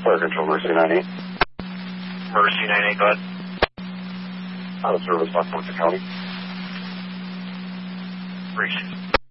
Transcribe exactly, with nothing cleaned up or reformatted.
Fire Control, Mercy nine eight. Mercy nine eight, go ahead. Out of service, Lockport County. Appreciate it.